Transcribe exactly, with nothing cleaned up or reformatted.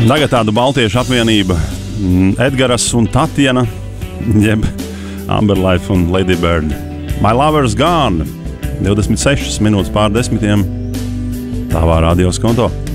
Tagad tāda baltiešu apvienība Edgars un Tatjana, jeb Amber Life un Lady Bird. My Lover's Gone, divdesmit sešas minūtes pār desmitiem, tavā radios konto.